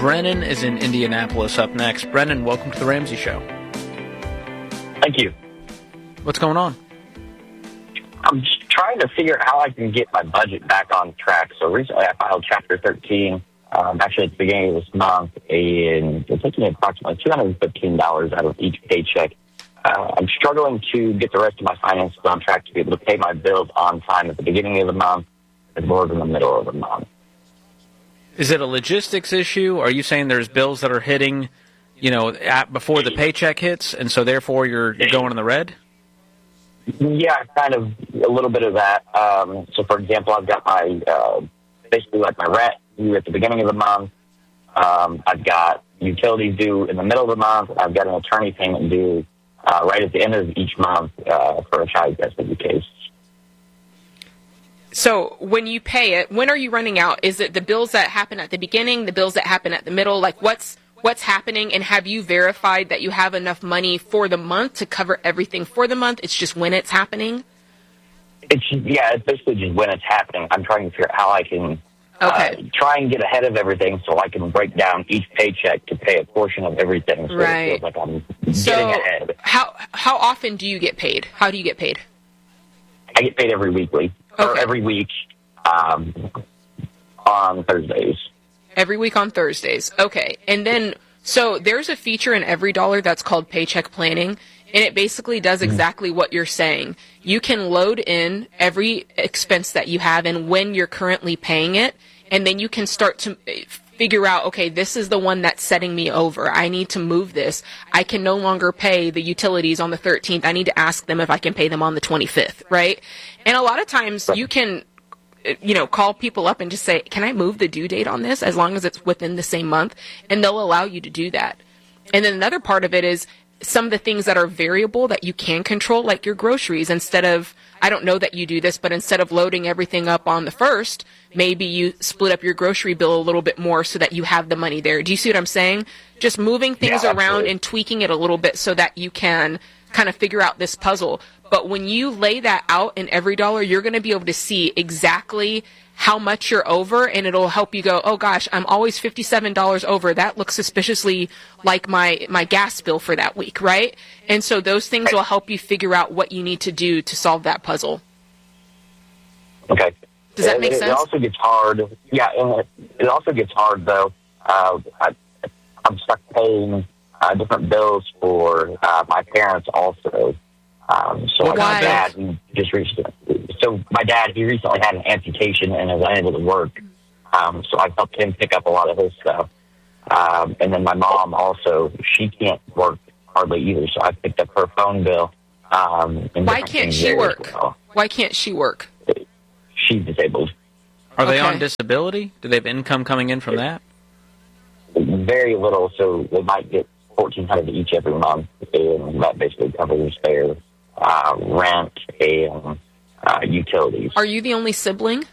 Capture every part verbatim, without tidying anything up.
Brennan is in Indianapolis up next. Brennan, welcome to The Ramsey Show. Thank you. What's going on? I'm just trying to figure out how I can get my budget back on track. So recently I filed Chapter thirteen, um, actually at the beginning of this month, and it's taking me approximately two hundred fifteen dollars out of each paycheck. Uh, I'm struggling to get the rest of my finances on track to be able to pay my bills on time at the beginning of the month as well as in the middle of the month. Is it a logistics issue? Are you saying there's bills that are hitting, you know, at, before the paycheck hits, and so therefore you're, you're going in the red? Yeah, kind of a little bit of that. Um, so, for example, I've got my, uh, basically like my rent due at the beginning of the month. Um, I've got utilities due in the middle of the month. I've got an attorney payment due uh, right at the end of each month uh, for a child custody case. So when you pay it, when are you running out? Is it the bills that happen at the beginning, the bills that happen at the middle? Like what's what's happening, and have you verified that you have enough money for the month to cover everything for the month? It's just when it's happening? It's yeah, it's basically just when it's happening. I'm trying to figure out how I can okay. uh, try and get ahead of everything so I can break down each paycheck to pay a portion of everything so right. it feels like I'm so getting ahead. How, how often do you get paid? How do you get paid? I get paid every weekly, okay. or every week um, on Thursdays. Every week on Thursdays. Okay. And then, so there's a feature in EveryDollar that's called Paycheck Planning, and it basically does exactly what you're saying. You can load in every expense that you have and when you're currently paying it, and then you can start to figure out, okay, this is the one that's setting me over. I need to move this. I can no longer pay the utilities on the thirteenth. I need to ask them if I can pay them on the twenty-fifth, right? And a lot of times you can, you know, call people up and just say, can I move the due date on this as long as it's within the same month? And they'll allow you to do that. And then another part of it is some of the things that are variable that you can control, like your groceries. Instead of, I don't know that you do this, but instead of loading everything up on the first, maybe you split up your grocery bill a little bit more so that you have the money there. Do you see what I'm saying? Just moving things yeah, around absolutely. and tweaking it a little bit so that you can kind of figure out this puzzle. But when you lay that out in EveryDollar, you're going to be able to see exactly how much you're over, and it'll help you go, oh gosh, I'm always fifty-seven dollars over. That looks suspiciously like my, my gas bill for that week, right? And so those things will help you figure out what you need to do to solve that puzzle. Okay. Does that make it, sense? It also gets hard. Yeah, and it, it also gets hard, though. Uh, I, I'm stuck paying uh, different bills for uh, my parents also. Um, so like my dad, he just recently, so my dad, he recently had an amputation and is unable to work. Um, so I helped him pick up a lot of his stuff. Um, and then my mom also, she can't work hardly either. So I picked up her phone bill. Um, and Why can't she work? Well. Why can't she work? She's disabled. Are they okay. on disability? Do they have income coming in from that? Very little, so they might get fourteen hundred dollars each every month, and that basically covers their uh, rent and uh, utilities. Are you the only sibling?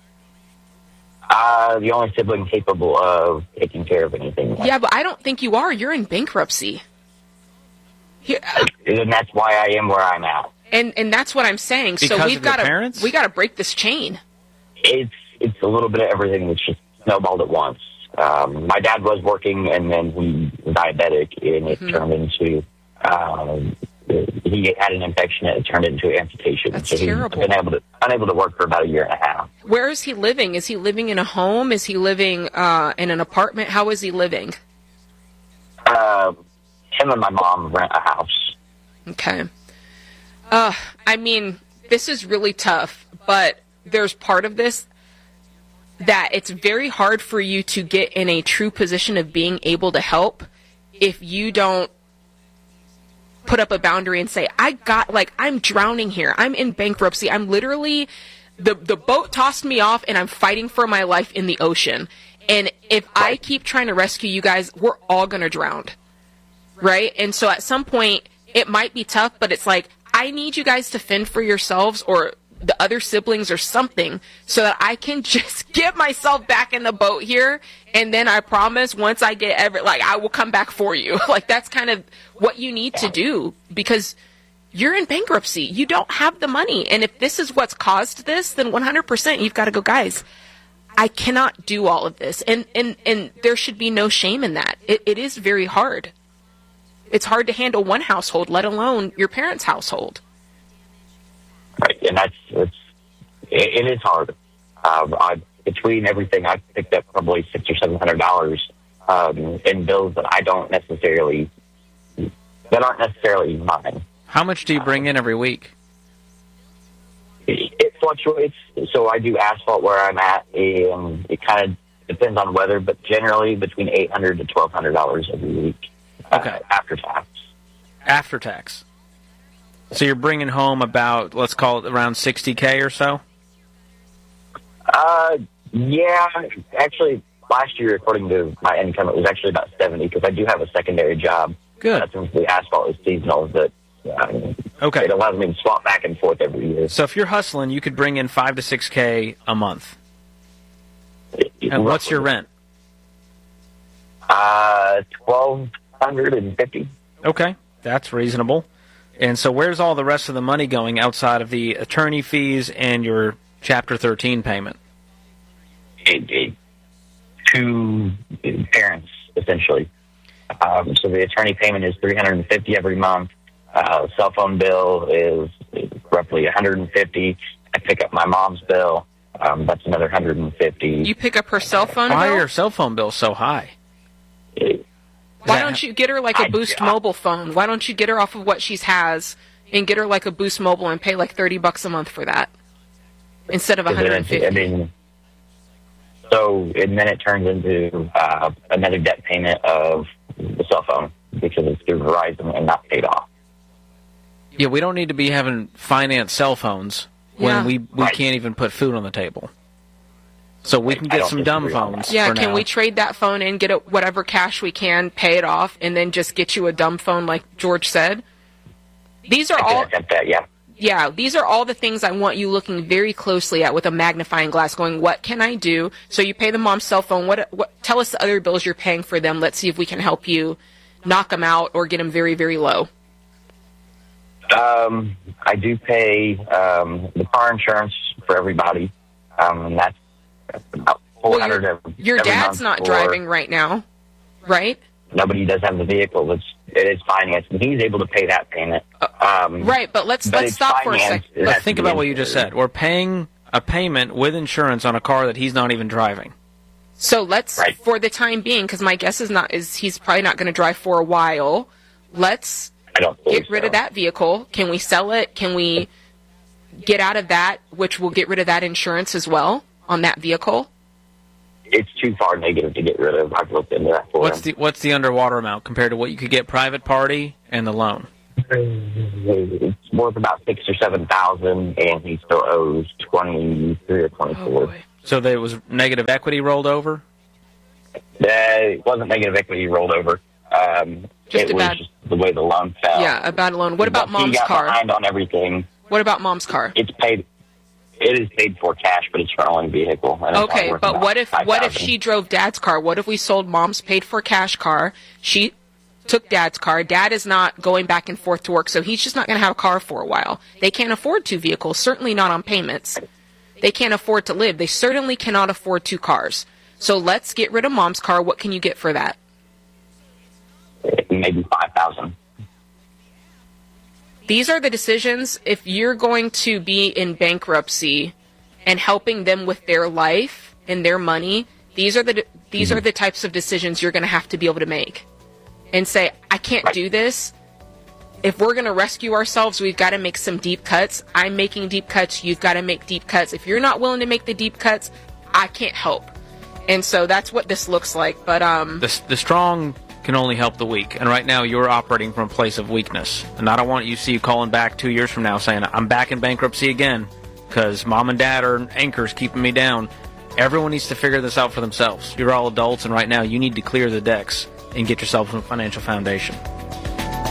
Uh, the only sibling capable of taking care of anything. Yeah, but I don't think you are. You're in bankruptcy. Here, And that's why I am where I'm at. and and that's what I'm saying. Because so we've of your got to parents? we got to break this chain. It's it's a little bit of everything that's just snowballed at once. Um, my dad was working, and then he was diabetic, and it Mm-hmm. turned into um, he had an infection, and it turned into amputation. That's so he's terrible. been able to unable to work for about a year and a half. Where is he living? Is he living in a home? Is he living uh, in an apartment? How is he living? Uh, him and my mom rent a house. Okay. Uh, I mean, this is really tough, but there's part of this that it's very hard for you to get in a true position of being able to help if you don't put up a boundary and say, I got, like, I'm drowning here. I'm in bankruptcy. I'm literally, the, the boat tossed me off and I'm fighting for my life in the ocean. And if I keep trying to rescue you guys, we're all going to drown. Right? And so at some point, it might be tough, but it's like, I need you guys to fend for yourselves or the other siblings or something so that I can just get myself back in the boat here. And then I promise once I get ever, like, I will come back for you. Like, that's kind of what you need to do because you're in bankruptcy. You don't have the money. And if this is what's caused this, then one hundred percent you've got to go, guys, I cannot do all of this. And, and, and there should be no shame in that. It, it is very hard. It's hard to handle one household, let alone your parents' household. Right, and that's, it's, it, it is hard. Um, I, between everything, I've picked up probably six or seven hundred dollars um, in bills that I don't necessarily, that aren't necessarily mine. How much do you bring in every week? It, it fluctuates. So I do asphalt where I'm at, and it kind of depends on weather, but generally between eight hundred to twelve hundred dollars every week. Okay. Uh, after tax. After tax. So you're bringing home about, let's call it around sixty K or so? Uh, yeah. Actually, last year, according to my income, it was actually about seventy because I do have a secondary job. Good. Uh, since the asphalt is seasonal, but um, okay. It allows me to swap back and forth every year. So if you're hustling, you could bring in five to six K a month. And what's your rent? Uh, twelve hundred and fifty. Okay, that's reasonable. And so where's all the rest of the money going outside of the attorney fees and your Chapter thirteen payment? It, it, to parents, essentially. Um, so the attorney payment is three hundred and fifty every month. Uh, cell phone bill is roughly one hundred and fifty. I pick up my mom's bill. Um, that's another one hundred and fifty. You pick up her cell phone Why bill? are your cell phone bills so high? It, Why don't you get her like a I- Boost I- Mobile phone? Why don't you get her off of what she has and get her like a Boost Mobile and pay like thirty bucks a month for that instead of one hundred and fifty? I mean, so and then it turns into uh, another debt payment of the cell phone because it's through Verizon and not paid off. Yeah, we don't need to be having finance cell phones when Yeah. we, we Right. can't even put food on the table. So we can I get don't some dumb disagree on phones that. Yeah, for can now. we trade that phone in, get it whatever cash we can, pay it off, and then just get you a dumb phone like George said? These are I can all accept that, yeah. yeah, these are all the things I want you looking very closely at with a magnifying glass going, what can I do? So you pay the mom's cell phone. What, what tell us the other bills you're paying for them. Let's see if we can help you knock them out or get them very, very low. Um, I do pay um, the car insurance for everybody, um, and that's about four Well, hundred your, every, your every dad's month not for- driving right now, right? Nobody does have the vehicle. It's, it is financed, and he's able to pay that payment. Um, Right, but let's but let's it's stop for a financed. second. It Let's has think to be about what you just insured. said. We're paying a payment with insurance on a car that he's not even driving. So let's, Right. for the time being, because my guess is not is he's probably not going to drive for a while. Let's I don't believe get rid so. of that vehicle. Can we sell it? Can we get out of that, which will get rid of that insurance as well on that vehicle? It's too far negative to get rid of. I've looked into that for What's him. the what's the underwater amount compared to what you could get private party and the loan? It's worth about six or seven thousand, and he still owes twenty three or twenty Oh four. boy. So there was negative equity rolled over? It wasn't negative equity rolled over. Um, Just it a was bad- just the way the loan fell. Yeah, a bad loan. What about But he mom's got car? behind on everything. What about mom's car? It's paid. It is paid for cash, but it's her own vehicle. and it's Okay, only worth but about what if what if five thousand. she drove dad's car? What if we sold mom's paid for cash car? She took dad's car. Dad is not going back and forth to work, so he's just not going to have a car for a while. They can't afford two vehicles, certainly not on payments. They can't afford to live. They certainly cannot afford two cars. So let's get rid of mom's car. What can you get for that? Maybe five thousand. These are the decisions. If you're going to be in bankruptcy and helping them with their life and their money, these are the these are the types of decisions you're going to have to be able to make. And say, I can't do this. If we're going to rescue ourselves, we've got to make some deep cuts. I'm making deep cuts. You've got to make deep cuts. If you're not willing to make the deep cuts, I can't help. And so that's what this looks like. But um, The, the strong can only help the weak. And right now you're operating from a place of weakness. And I don't want you to see you calling back two years from now saying, I'm back in bankruptcy again because mom and dad are anchors keeping me down. Everyone needs to figure this out for themselves. You're all adults, and right now you need to clear the decks and get yourself a financial foundation.